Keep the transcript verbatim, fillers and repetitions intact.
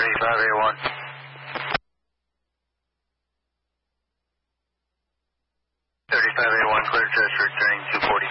thirty-five A one. thirty-five A one, clear test returning two forty.